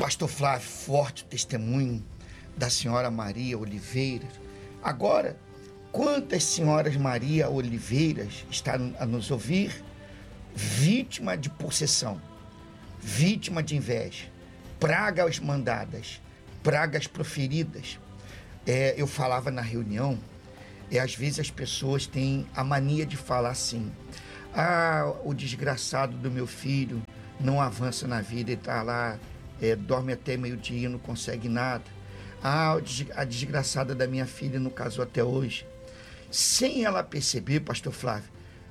Pastor Flávio, forte testemunho da senhora Maria Oliveira. Agora, quantas senhoras Maria Oliveiras estão a nos ouvir, vítima de possessão, vítima de inveja, pragas mandadas, pragas proferidas. Eu falava na reunião, às vezes as pessoas têm a mania de falar assim: o desgraçado do meu filho não avança na vida, ele está lá, dorme até meio-dia, não consegue nada. A desgraçada da minha filha não casou até hoje. Sem ela perceber, pastor Flávio,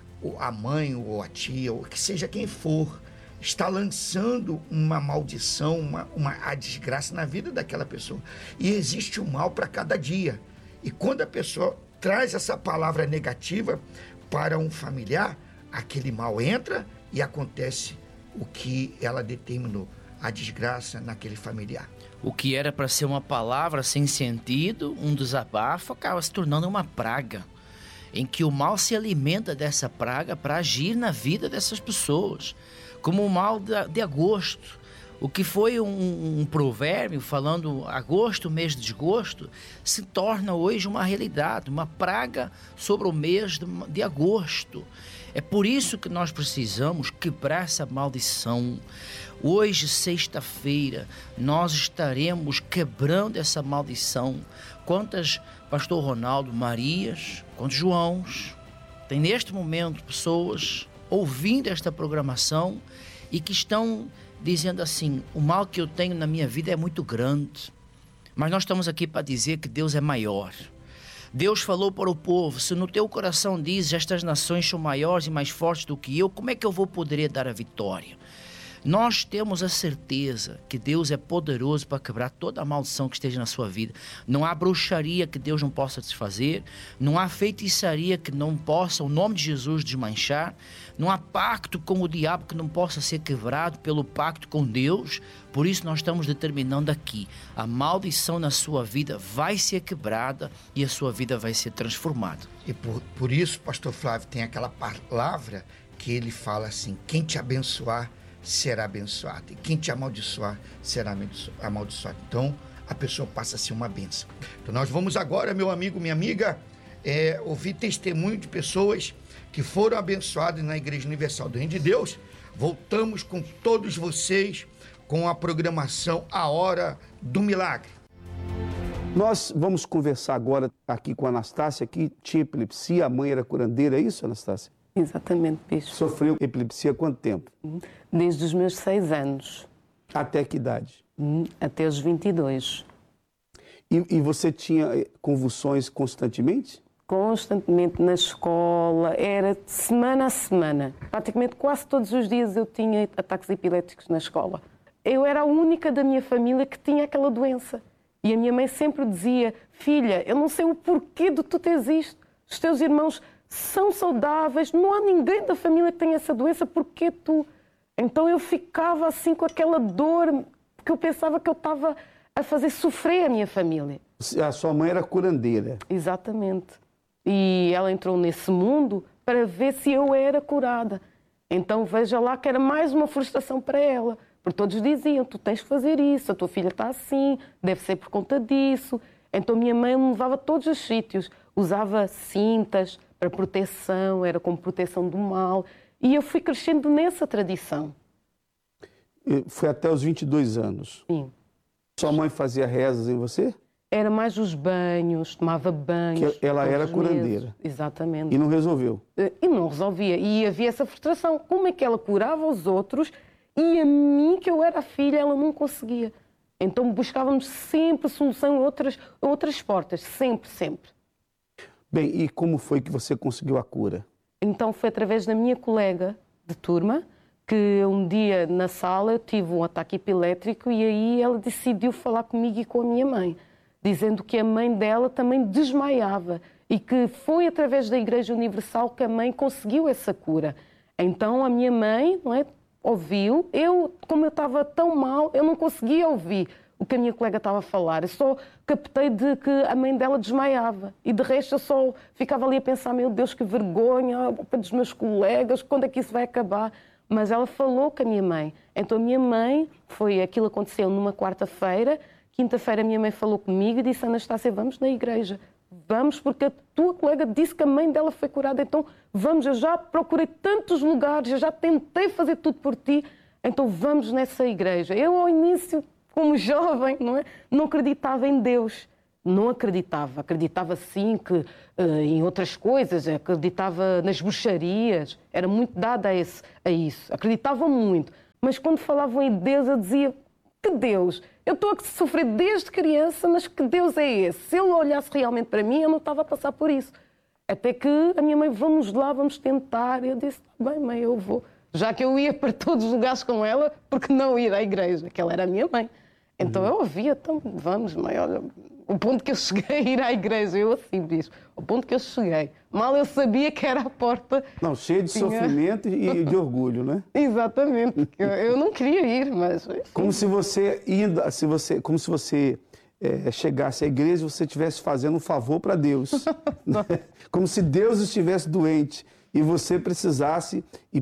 a mãe ou a tia, ou que seja quem for, está lançando uma maldição, a desgraça na vida daquela pessoa. E existe um mal para cada dia. E quando a pessoa traz essa palavra negativa para um familiar, aquele mal entra e acontece o que ela determinou, a desgraça naquele familiar. O que era para ser uma palavra sem sentido, um desabafo, acaba se tornando uma praga, em que o mal se alimenta dessa praga para agir na vida dessas pessoas, como o mal de agosto. O que foi um provérbio falando agosto, mês de desgosto, se torna hoje uma realidade, uma praga sobre o mês de agosto. É por isso que nós precisamos quebrar essa maldição. Hoje, sexta-feira, nós estaremos quebrando essa maldição. Quantas, pastor Ronaldo, Marias, quantos Joãos, tem neste momento pessoas ouvindo esta programação e que estão dizendo assim: o mal que eu tenho na minha vida é muito grande. Mas nós estamos aqui para dizer que Deus é maior. Deus falou para o povo: se no teu coração dizes estas nações são maiores e mais fortes do que eu, como é que eu vou poder dar a vitória? Nós temos a certeza que Deus é poderoso para quebrar toda a maldição que esteja na sua vida. Não há bruxaria que Deus não possa desfazer, não há feitiçaria que não possa o nome de Jesus desmanchar, não há pacto com o diabo que não possa ser quebrado pelo pacto com Deus. Por isso nós estamos determinando aqui: a maldição na sua vida vai ser quebrada e a sua vida vai ser transformada. E por isso, pastor Flávio, tem aquela palavra que ele fala assim: quem te abençoar será abençoado, e quem te amaldiçoar será amaldiçoado. Então a pessoa passa a ser uma bênção. Então nós vamos agora, meu amigo, minha amiga, ouvir testemunho de pessoas que foram abençoadas na Igreja Universal do Reino de Deus. Voltamos com todos vocês com a programação A Hora do Milagre. Nós vamos conversar agora aqui com a Anastácia, que tinha epilepsia, a mãe era curandeira, é isso, Anastácia? Exatamente, bispo. Sofreu epilepsia há quanto tempo? Desde os meus 6 anos. Até que idade? Até os 22. E você tinha convulsões constantemente? Constantemente na escola, era de semana a semana. Praticamente quase todos os dias eu tinha ataques epiléticos na escola. Eu era a única da minha família que tinha aquela doença. E a minha mãe sempre dizia: filha, eu não sei o porquê de tu teres isto. Os teus irmãos são saudáveis, não há ninguém da família que tenha essa doença, porquê tu? Então eu ficava assim com aquela dor, porque eu pensava que eu estava a fazer sofrer a minha família. A sua mãe era curandeira. Exatamente. E ela entrou nesse mundo para ver se eu era curada. Então veja lá que era mais uma frustração para ela, porque todos diziam: tu tens que fazer isso, a tua filha está assim, deve ser por conta disso. Então minha mãe me levava a todos os sítios, usava cintas para proteção, era como proteção do mal. E eu fui crescendo nessa tradição. Foi até os 22 anos? Sim. Sua mãe fazia rezas em você? Era mais os banhos, tomava banhos. Que ela era curandeira. Exatamente. E não resolveu? E não resolvia. E havia essa frustração. Como é que ela curava os outros e a mim, que eu era a filha, ela não conseguia? Então buscávamos sempre solução em outras portas. Sempre, sempre. Bem, e como foi que você conseguiu a cura? Então foi através da minha colega de turma, que um dia na sala eu tive um ataque epilétrico e aí ela decidiu falar comigo e com a minha mãe, dizendo que a mãe dela também desmaiava e que foi através da Igreja Universal que a mãe conseguiu essa cura. Então a minha mãe, não é, ouviu. Como eu estava tão mal, eu não conseguia ouvir o que a minha colega estava a falar. Eu só captei de que a mãe dela desmaiava. E de resto eu só ficava ali a pensar: meu Deus, que vergonha, dos meus colegas, quando é que isso vai acabar? mas ela falou com a minha mãe. Então a minha mãe, aquilo aconteceu numa quarta-feira, quinta-feira a minha mãe falou comigo e disse: Anastácia, vamos na igreja. Vamos, porque a tua colega disse que a mãe dela foi curada, então vamos, eu já procurei tantos lugares, eu já tentei fazer tudo por ti, então vamos nessa igreja. Eu ao início, como jovem, não acreditava em Deus. Não acreditava. Acreditava sim que em outras coisas, acreditava nas bruxarias, era muito dada a isso. Acreditava muito. Mas quando falavam em Deus, eu dizia: que Deus? Eu estou a sofrer desde criança, mas que Deus é esse? Se Ele olhasse realmente para mim, eu não estava a passar por isso. Até que a minha mãe: vamos lá, vamos tentar. Eu disse: bem, mãe, eu vou. Já que eu ia para todos os lugares com ela, porque não ir à igreja? Que ela era a minha mãe. Então eu ouvia: então vamos, mãe, olha... O ponto que eu cheguei a ir à igreja, eu assim disse, o ponto que eu cheguei, mal eu sabia que era a porta... Não, cheio de sofrimento e de orgulho, né? Exatamente, eu não queria ir, mas... Enfim. Como se você chegasse à igreja e você estivesse fazendo um favor para Deus. Como se Deus estivesse doente e você precisasse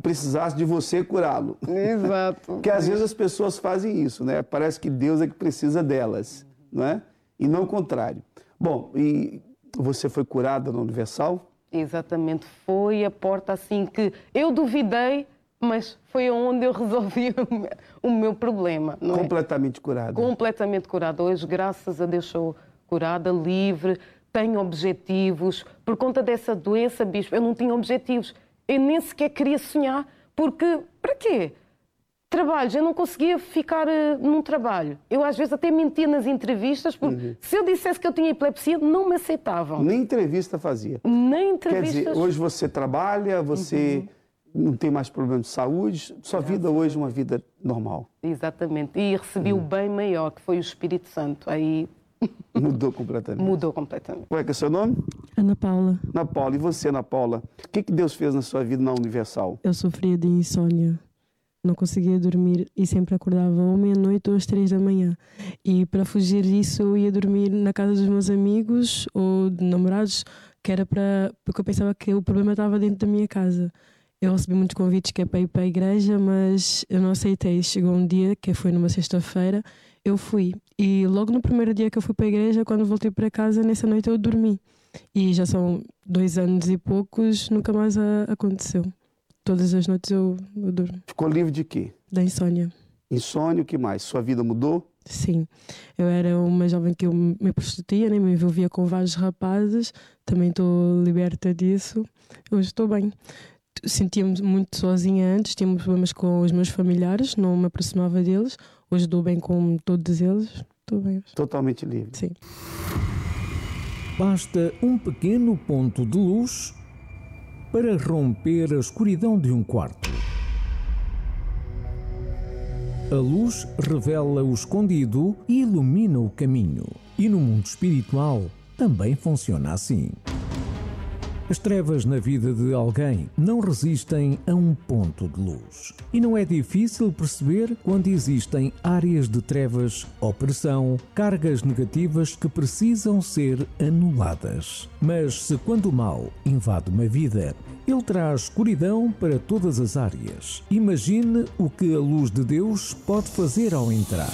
de você curá-lo. Exato. Porque às vezes as pessoas fazem isso, né? Parece que Deus é que precisa delas, não é? E não o contrário. Bom, e você foi curada na Universal? Exatamente, foi a porta assim que eu duvidei, mas foi onde eu resolvi o meu problema. Não é? Completamente curada? Completamente curada. Hoje, graças a Deus, sou curada, livre, tenho objetivos. Por conta dessa doença, bispo, eu não tinha objetivos. Eu nem sequer queria sonhar, porque, para quê? Trabalhos, eu não conseguia ficar num trabalho. Eu às vezes até mentia nas entrevistas, porque se eu dissesse que eu tinha epilepsia, não me aceitavam. Nem entrevista fazia? Nem entrevistas. Quer dizer, hoje você trabalha, você não tem mais problema de saúde, sua vida hoje é uma vida normal. Exatamente, e recebi o bem maior, que foi o Espírito Santo. Aí... Mudou completamente. Mudou completamente. Qual é que é o seu nome? Ana Paula. Ana Paula, e você, Ana Paula? O que Deus fez na sua vida na Universal? Eu sofria de insônia. Não conseguia dormir e sempre acordava ou meia-noite ou às 3 da manhã. E para fugir disso eu ia dormir na casa dos meus amigos ou de namorados, porque eu pensava que o problema estava dentro da minha casa. Eu recebi muitos convites que é para ir para a igreja, mas eu não aceitei. Chegou um dia, que foi numa sexta-feira, eu fui. E logo no primeiro dia que eu fui para a igreja, quando voltei para casa, nessa noite eu dormi. E já são 2 anos e poucos, nunca mais aconteceu. Todas as noites eu durmo. Ficou livre de quê? Da insônia. Insônia, o que mais? Sua vida mudou? Sim. Eu era uma jovem que eu me prostituía, né? Me envolvia com vários rapazes. Também estou liberta disso. Hoje estou bem. Sentia-me muito sozinha antes. Tinha problemas com os meus familiares. Não me aproximava deles. Hoje estou bem com todos eles. Estou bem. Totalmente livre. Sim. Basta um pequeno ponto de luz para romper a escuridão de um quarto. A luz revela o escondido e ilumina o caminho. E no mundo espiritual também funciona assim. As trevas na vida de alguém não resistem a um ponto de luz. E não é difícil perceber quando existem áreas de trevas, opressão, cargas negativas que precisam ser anuladas. Mas se quando o mal invade uma vida, ele traz escuridão para todas as áreas. Imagine o que a luz de Deus pode fazer ao entrar.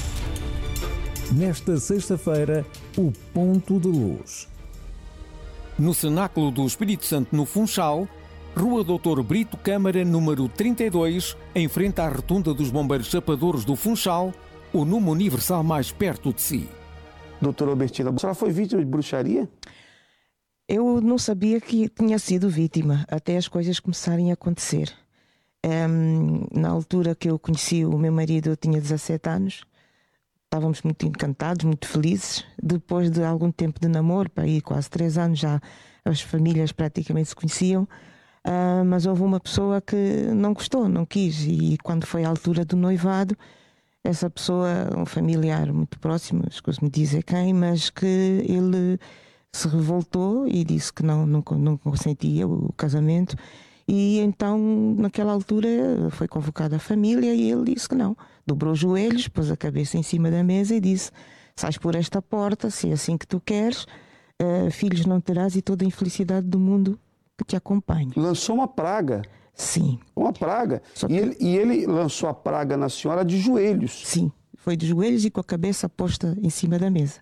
Nesta sexta-feira, o ponto de luz. No Cenáculo do Espírito Santo, no Funchal, Rua Doutor Brito Câmara, número 32, em frente à Rotunda dos Bombeiros Chapadores do Funchal, o número universal mais perto de si. Doutora Albertina, a senhora foi vítima de bruxaria? Eu não sabia que tinha sido vítima, até as coisas começarem a acontecer. Na altura que eu conheci o meu marido, eu tinha 17 anos. Estávamos muito encantados, muito felizes. Depois de algum tempo de namoro, para aí quase 3 anos, já as famílias praticamente se conheciam. Mas houve uma pessoa que não gostou, não quis. E quando foi a altura do noivado, essa pessoa, um familiar muito próximo, escuso-me dizer quem, mas que ele se revoltou e disse que não consentia o casamento. E então, naquela altura, foi convocada a família e ele disse que não. Dobrou os joelhos, pôs a cabeça em cima da mesa e disse: sais por esta porta, se é assim que tu queres, filhos não terás e toda a infelicidade do mundo que te acompanhe. Lançou uma praga. Sim. Uma praga. Que... E ele lançou a praga na senhora de joelhos. Sim, foi de joelhos e com a cabeça posta em cima da mesa.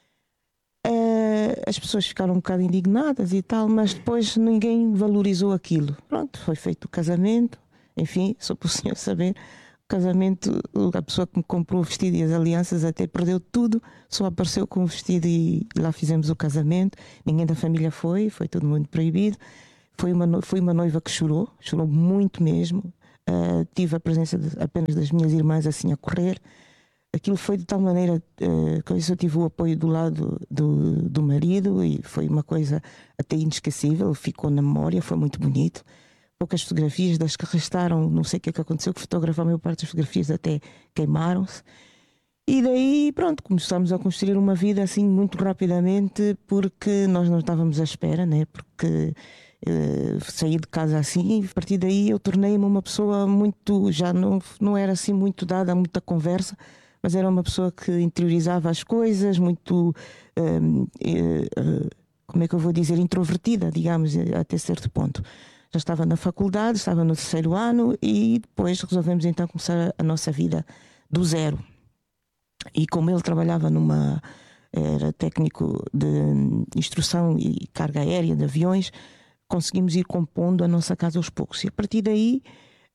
As pessoas ficaram um bocado indignadas e tal, mas depois ninguém valorizou aquilo. Pronto, foi feito o casamento. Enfim, só para o senhor saber, o casamento, a pessoa que me comprou o vestido e as alianças até perdeu tudo, só apareceu com o vestido e lá fizemos o casamento. Ninguém da família foi tudo muito proibido. Foi uma noiva que chorou muito mesmo. Tive a presença apenas das minhas irmãs assim a correr. Aquilo foi de tal maneira que eu tive o apoio do lado do marido e foi uma coisa até inesquecível, ficou na memória, foi muito bonito. Poucas fotografias das que restaram, não sei o que é que aconteceu, que fotografar a maior parte das fotografias até queimaram-se. E daí, pronto, começamos a construir uma vida assim muito rapidamente, porque nós não estávamos à espera, né? Porque saí de casa assim e a partir daí eu tornei-me uma pessoa muito, já não era assim muito dada a muita conversa, mas era uma pessoa que interiorizava as coisas, muito, como é que eu vou dizer, introvertida, digamos, até certo ponto. Já estava na faculdade, estava no 3º ano e depois resolvemos então começar a nossa vida do zero. E como ele trabalhava era técnico de instrução e carga aérea de aviões, conseguimos ir compondo a nossa casa aos poucos. E a partir daí,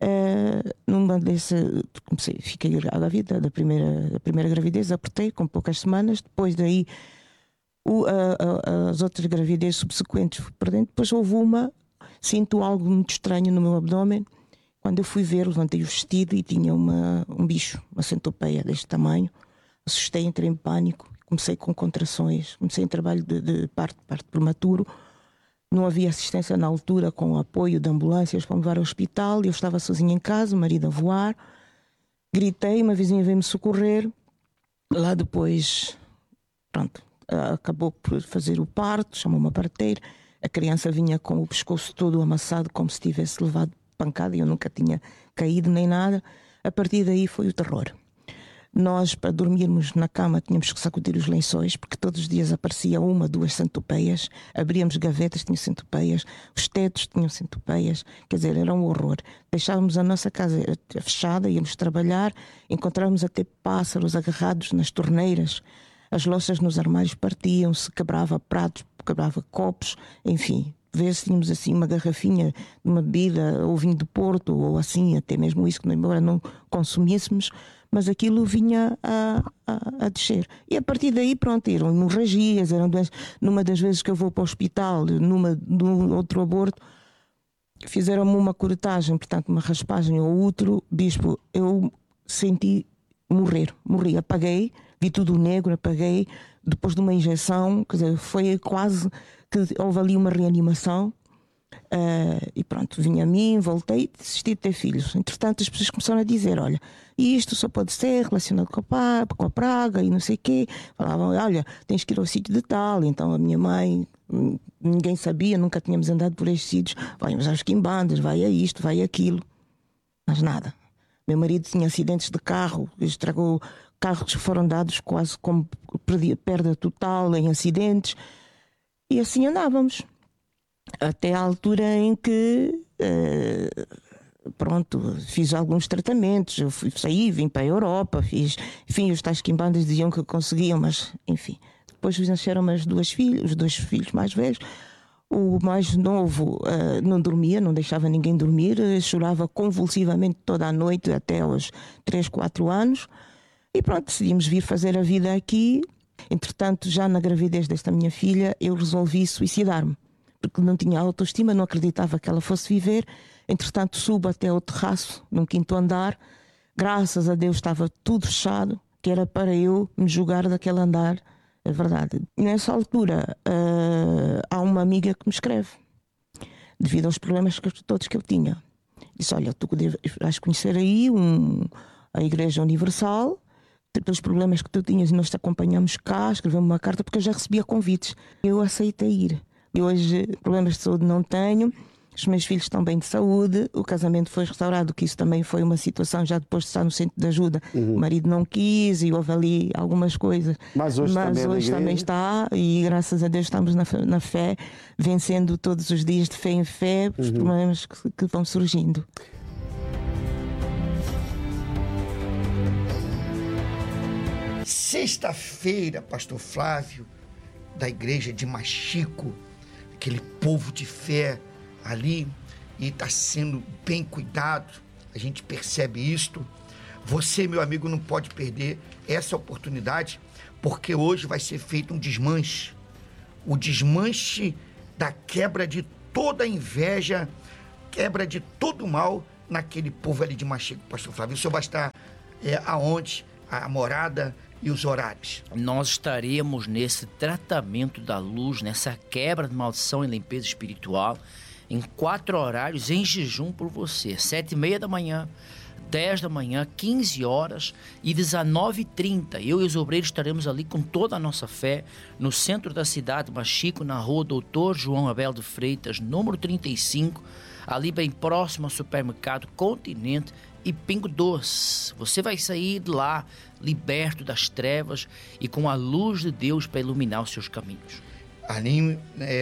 fiquei grávida da primeira gravidez, apertei com poucas semanas. Depois daí, as outras gravidezes subsequentes fui perdendo. Depois houve sinto algo muito estranho no meu abdômen. Quando eu fui ver, levantei o vestido e tinha um bicho, uma centopeia deste tamanho. Assustei, entrei em pânico, comecei com contrações, comecei em trabalho de parto prematuro. Não havia assistência na altura com o apoio de ambulâncias para me levar ao hospital. Eu estava sozinha em casa, o marido a voar. Gritei, uma vizinha veio-me socorrer. Lá depois, pronto, acabou por fazer o parto, chamou uma parteira. A criança vinha com o pescoço todo amassado, como se tivesse levado pancada, e eu nunca tinha caído nem nada. A partir daí foi o terror. Nós, para dormirmos na cama, tínhamos que sacudir os lençóis, porque todos os dias aparecia 1, 2 centopeias. Abríamos gavetas, tinha centopeias. Os tetos tinham centopeias. Quer dizer, era um horror. Deixávamos a nossa casa fechada, íamos trabalhar, encontrávamos até pássaros agarrados nas torneiras. As louças nos armários partiam-se, quebrava pratos, quebrava copos, enfim. Às vezes tínhamos assim uma garrafinha de uma bebida, ou vinho de Porto, ou assim, até mesmo isso, que embora não consumíssemos, mas aquilo vinha a descer. E a partir daí, pronto, eram hemorragias, eram doenças. Numa das vezes que eu vou para o hospital, num outro aborto, fizeram-me uma curetagem, portanto, uma raspagem ao útero, bispo, eu senti morri, apaguei, vi tudo negro, apaguei, depois de uma injeção, quer dizer, foi quase que houve ali uma reanimação. E pronto, vim a mim, voltei e desisti de ter filhos. Entretanto, as pessoas começaram a dizer: olha, isto só pode ser relacionado com a praga e não sei o quê. Falavam: olha, tens que ir ao sítio de tal. Então a minha mãe, ninguém sabia, nunca tínhamos andado por estes sítios. Vamos às quimbandas, vai a isto, vai a aquilo. Mas nada. Meu marido tinha acidentes de carro, estragou carros que foram dados quase como perda total em acidentes. E assim andávamos. Até à altura em que, pronto, fiz alguns tratamentos. Eu saí, vim para a Europa, enfim, os tais quimbandas diziam que conseguiam, mas enfim. Depois nasceram os dois filhos mais velhos. O mais novo não dormia, não deixava ninguém dormir, chorava convulsivamente toda a noite até aos 3, 4 anos. E pronto, decidimos vir fazer a vida aqui. Entretanto, já na gravidez desta minha filha, eu resolvi suicidar-me, porque não tinha autoestima, não acreditava que ela fosse viver. Entretanto, subo até ao terraço, num 5º andar. Graças a Deus estava tudo fechado, que era para eu me jogar daquele andar. É verdade. Nessa altura, há uma amiga que me escreve, devido aos problemas todos que eu tinha. Disse: olha, tu vais conhecer aí a Igreja Universal, pelos problemas que tu tinhas, e nós te acompanhamos cá. Escreveu-me uma carta, porque eu já recebia convites. Eu aceitei ir. E hoje problemas de saúde não tenho. Os meus filhos estão bem de saúde, o casamento foi restaurado, que isso também foi uma situação já depois de estar no centro de ajuda. O marido não quis e houve ali algumas coisas. Mas hoje também está, e graças a Deus estamos na fé, vencendo todos os dias de fé em fé os problemas que vão surgindo. Sexta-feira, pastor Flávio, da igreja de Machico, aquele povo de fé ali, e está sendo bem cuidado, a gente percebe isto. Você, meu amigo, não pode perder essa oportunidade, porque hoje vai ser feito um desmanche, o desmanche da quebra de toda a inveja, quebra de todo o mal naquele povo ali de Machico, pastor Flávio. O senhor vai estar aonde? A morada e os horários? Nós estaremos nesse tratamento da luz, nessa quebra de maldição e limpeza espiritual, em 4 horários em jejum por você. 7h30 da manhã, 10 da manhã, 15 horas e 19h30. Eu e os obreiros estaremos ali com toda a nossa fé, no centro da cidade, Machico, na rua Doutor João Abel de Freitas, número 35, ali bem próximo ao supermercado Continente e Pingo Doce. Você vai sair de lá liberto das trevas e com a luz de Deus para iluminar os seus caminhos. Ali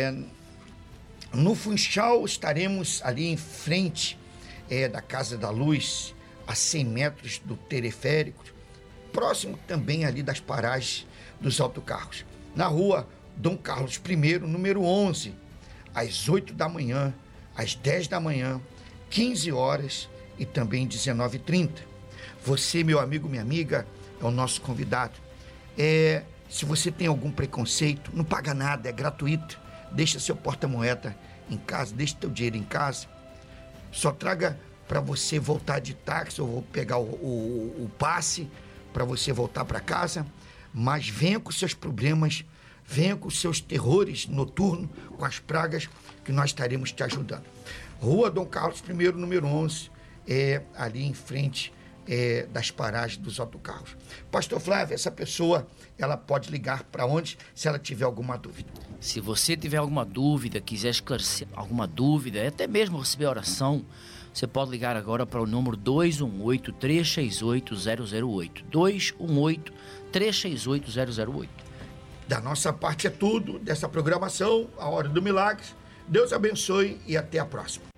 no Funchal estaremos ali em frente da Casa da Luz, a 100 metros do teleférico, próximo também ali das paragens dos autocarros. Na rua Dom Carlos I, número 11, às 8 da manhã, às 10 da manhã, 15 horas e também 19h30. Você, meu amigo, minha amiga, é o nosso convidado. Se você tem algum preconceito, não paga nada, é gratuito. Deixa seu porta-moeda em casa, deixa teu dinheiro em casa. Só traga para você voltar de táxi, eu vou pegar o passe para você voltar para casa, mas venha com seus problemas, venha com seus terrores noturnos, com as pragas, que nós estaremos te ajudando. Rua Dom Carlos I, número 11, ali em frente das paragens dos autocarros. Pastor Flávio, essa pessoa, ela pode ligar para onde, se ela tiver alguma dúvida? Se você tiver alguma dúvida, quiser esclarecer alguma dúvida, até mesmo receber oração, você pode ligar agora para o número 218-368-008. 218-368-008. Da nossa parte é tudo, dessa programação, a Hora do Milagre. Deus abençoe e até a próxima.